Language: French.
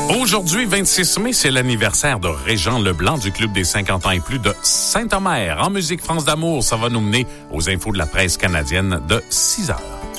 Aujourd'hui, 26 mai, c'est l'anniversaire de Régent Leblanc du Club des 50 ans et plus de Saint-Omer. En musique France d'amour, ça va nous mener aux infos de la presse canadienne de 6 heures.